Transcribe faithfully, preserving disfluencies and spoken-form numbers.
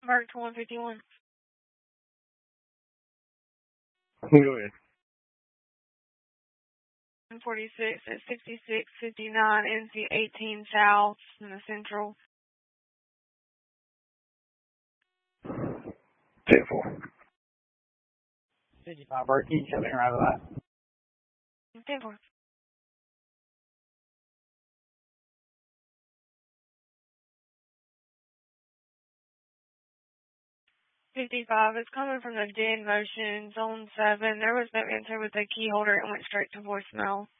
Mark to one fifty-one. Go ahead. one forty-six at sixty-six fifty-nine, N C eighteen South in the Central. ten four. fifty-five, Bert. Can you tell me right of that? ten four. fifty-five. It's coming from the D E N Motion, Zone seven. There was no answer with the key holder. It went straight to voicemail.